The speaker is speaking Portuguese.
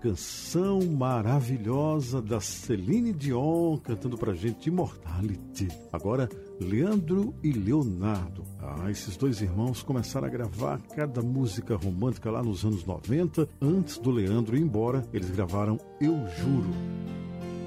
canção maravilhosa da Celine Dion cantando pra gente Immortality. Agora, Leandro e Leonardo. Esses dois irmãos começaram a gravar cada música romântica lá nos anos 90. Antes do Leandro ir embora, eles gravaram Eu Juro.